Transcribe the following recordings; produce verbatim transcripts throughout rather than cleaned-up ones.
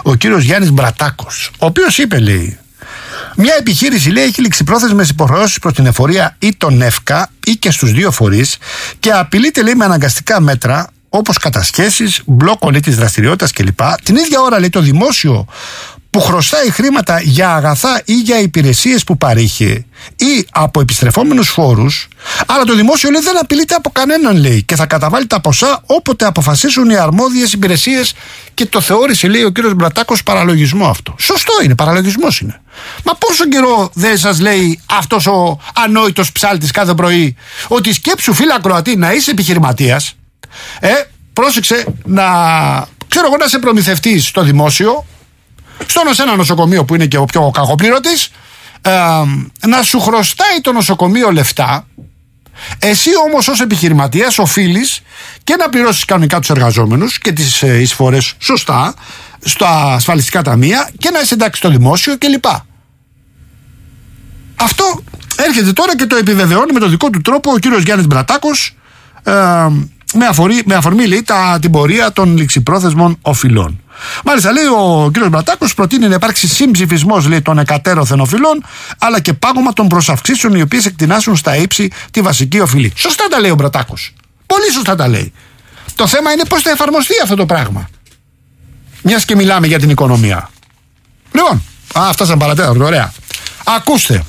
ο κύριος Γιάννης Μπρατάκος, ο οποίος είπε, λέει, μια επιχείρηση, λέει, έχει ληξιπρόθεσμες υποχρεώσεις προς την εφορία ή τον ΕΦΚΑ ή και στους δύο φορείς και απειλείται, λέει, με αναγκαστικά μέτρα όπως κατασχέσεις, μπλόκολη της δραστηριότητας κλπ. Την ίδια ώρα, λέει, το δημόσιο που χρωστάει χρήματα για αγαθά ή για υπηρεσίες που παρήχε ή από επιστρεφόμενους φόρους, αλλά το δημόσιο, λέει, δεν απειλείται από κανέναν, λέει, και θα καταβάλει τα ποσά όποτε αποφασίσουν οι αρμόδιες υπηρεσίες, και το θεώρησε, λέει, ο κύριος Μπρατάκος παραλογισμό αυτό. Σωστό είναι, παραλογισμός είναι. Μα πόσο καιρό δεν σας λέει αυτός ο ανόητος ψάλτης κάθε πρωί ότι σκέψου, φίλε ακροατή, να είσαι επιχειρηματίας, ε, πρόσεξε να, ξέρω εγώ, να είσαι προμηθευτής στο δημόσιο, στο ένα νοσοκομείο που είναι και ο πιο κακοπλήρωτης, ε, να σου χρωστάει το νοσοκομείο λεφτά, εσύ όμως ως επιχειρηματίας οφείλεις και να πληρώσεις κανονικά τους εργαζόμενους και τις ε, εισφορές σωστά στα ασφαλιστικά ταμεία και να είσαι εντάξει στο δημόσιο κλπ. Αυτό έρχεται τώρα και το επιβεβαιώνει με τον δικό του τρόπο ο κύριος Γιάννης Μπρατάκος, ε, με, αφορή, με αφορμή, λέει, τα, την πορεία των ληξιπρόθεσμων οφειλών. Μάλιστα, λέει, ο κ. Μπρατάκος προτείνει να υπάρξει συμψηφισμός, λέει, των εκατέρωθεν οφειλών, αλλά και πάγωμα των προσαυξήσεων οι οποίες εκτινάσουν στα ύψη τη βασική οφειλή. Σωστά τα λέει ο Μπρατάκος. Πολύ σωστά τα λέει. Το θέμα είναι πώς θα εφαρμοστεί αυτό το πράγμα. Μιας και μιλάμε για την οικονομία. Λοιπόν, α, φτάσαμε παρατέταρτο, ωραία. Ακούστε.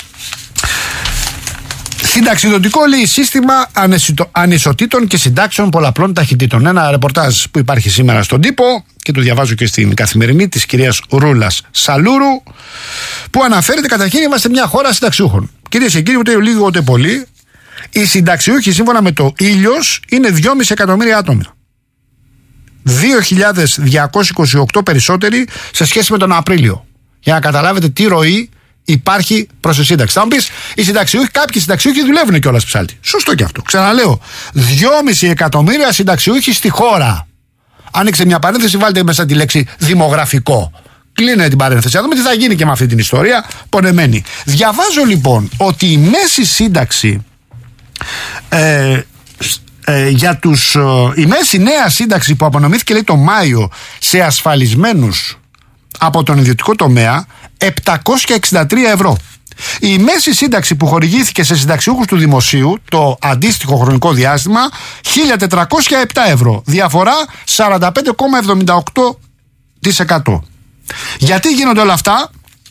Συνταξιδοτικό, λέει, σύστημα ανισοτήτων και συντάξεων πολλαπλών ταχυτήτων. Ένα ρεπορτάζ που υπάρχει σήμερα στον τύπο και το διαβάζω και στην Καθημερινή της κυρίας Ρούλας Σαλούρου, που αναφέρεται, καταρχήν, είμαστε μια χώρα συνταξιούχων. Κυρίες και κύριοι, ούτε λίγο ούτε πολύ, οι συνταξιούχοι σύμφωνα με το Ήλιος είναι δυόμισι εκατομμύρια άτομα. δύο χιλιάδες διακόσιοι είκοσι οκτώ περισσότεροι σε σχέση με τον Απρίλιο. Για να καταλάβετε τι ροή υπάρχει προς τη σύνταξη. Θα μου πεις, οι συνταξιούχοι, κάποιοι συνταξιούχοι δουλεύουν κιόλας, ψάλτη. Σωστό και αυτό. Ξαναλέω, δυόμισι εκατομμύρια συνταξιούχοι στη χώρα. Άνοιξε μια παρένθεση, βάλτε μέσα τη λέξη δημογραφικό. Κλείνε την παρένθεση. Να δούμε τι θα γίνει και με αυτή την ιστορία πονεμένη. Διαβάζω λοιπόν ότι η μέση σύνταξη ε, ε, για τους, ε, η μέση νέα σύνταξη που απονομήθηκε, λέει, το Μάιο σε ασφαλισμένους από τον ιδιωτικό τομέα, επτακόσια εξήντα τρία ευρώ. Η μέση σύνταξη που χορηγήθηκε σε συνταξιούχους του δημοσίου το αντίστοιχο χρονικό διάστημα, χίλια τετρακόσια επτά ευρώ. Διαφορά σαράντα πέντε κόμμα εβδομήντα οκτώ τοις εκατό. Γιατί γίνονται όλα αυτά?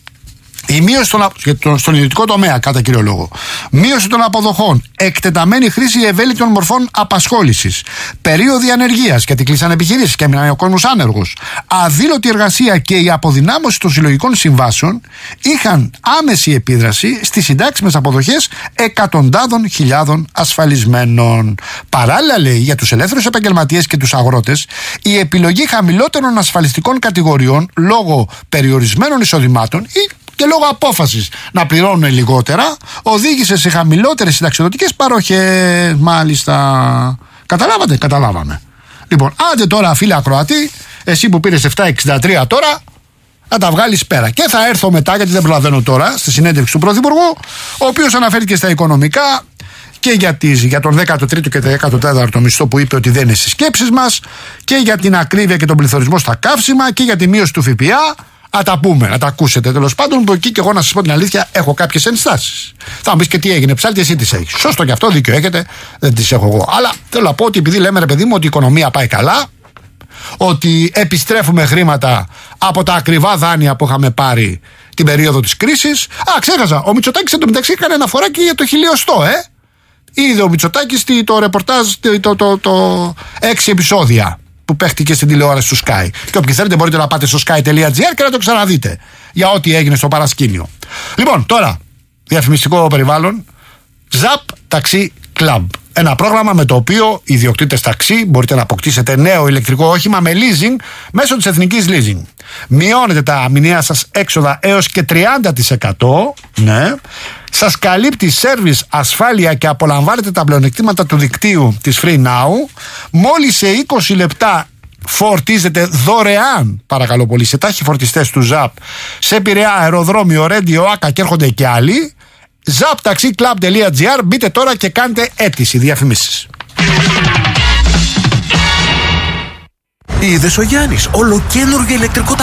Η μείωση στον, στον ιδιωτικό τομέα, κατά κύριο λόγο. Μείωση των αποδοχών. Εκτεταμένη χρήση ευέλικτων μορφών απασχόλησης. Περίοδοι ανεργίας, γιατί κλείσαν επιχειρήσεις και έμειναν ο κόσμος άνεργος. Αδήλωτη εργασία και η αποδυνάμωση των συλλογικών συμβάσεων είχαν άμεση επίδραση στις συντάξιμες αποδοχές εκατοντάδων χιλιάδων ασφαλισμένων. Παράλληλα, λέει, για τους ελεύθερους επαγγελματίες και τους αγρότες, η επιλογή χαμηλότερων ασφαλιστικών κατηγοριών λόγω περιορισμένων εισοδημάτων ή και λόγω απόφασης να πληρώνουν λιγότερα οδήγησε σε χαμηλότερες συνταξιδοτικές παροχές. Μάλιστα. Καταλάβατε? Καταλάβαμε. Λοιπόν, άντε τώρα, φίλε ακροατή, εσύ που πήρες επτακόσια εξήντα τρία τώρα, να τα βγάλεις πέρα. Και θα έρθω μετά, γιατί δεν προλαβαίνω τώρα, στη συνέντευξη του Πρωθυπουργού, ο οποίος αναφέρθηκε στα οικονομικά και για, τις, για τον δέκατο τρίτο και δέκατο τέταρτο μισθό που είπε ότι δεν είναι στις σκέψεις μας, και για την ακρίβεια και τον πληθωρισμό στα καύσιμα και για τη μείωση του ΦΠΑ. Να τα πούμε, να τα ακούσετε. Τέλος πάντων, που εκεί και εγώ, να σας πω την αλήθεια, έχω κάποιες ενστάσεις. Θα μου πεις, και τι έγινε, ψάλτη, εσύ τις έχεις. Σωστό και αυτό, δίκιο έχετε, δεν τις έχω εγώ. Αλλά θέλω να πω ότι επειδή λέμε, ρε παιδί μου, ότι η οικονομία πάει καλά, ότι επιστρέφουμε χρήματα από τα ακριβά δάνεια που είχαμε πάρει την περίοδο της κρίσης. Α, ξέχασα, ο Μητσοτάκης εντωμεταξύ έκανε αναφορά και για το χιλιοστό, ε. Είδε ο Μητσοτάκης το ρεπορτάζ, το, το, το, το έξι επεισόδια που παίχτηκε στην τηλεόραση του Sky. Και όποιοι θέλετε μπορείτε να πάτε στο sky τελεία τζι άρ και να το ξαναδείτε για ό,τι έγινε στο παρασκήνιο. Λοιπόν, τώρα, διαφημιστικό περιβάλλον. Ζαπ Taxi Club. Ένα πρόγραμμα με το οποίο οι ιδιοκτήτες ταξί μπορείτε να αποκτήσετε νέο ηλεκτρικό όχημα με leasing μέσω της Εθνικής Leasing. Μειώνετε τα μηνιαία σας έξοδα έως και τριάντα τοις εκατό. Ναι. Σας καλύπτει σέρβις, ασφάλεια και απολαμβάνετε τα πλεονεκτήματα του δικτύου της Free Now. Μόλις σε είκοσι λεπτά φορτίζετε δωρεάν, παρακαλώ πολύ, σε τάχοι φορτιστές του Ζαπ, σε Πειραιά, αεροδρόμιο, Ρέντιο, Άκα και έρχονται και άλλοι. ζαπ ταξί κλαμπ τελεία τζι άρ. Μπείτε τώρα και κάντε αίτηση. Διαφημίσεις. Είδες ο Γιάννης, ολοκαίνουργιο ηλεκτρικό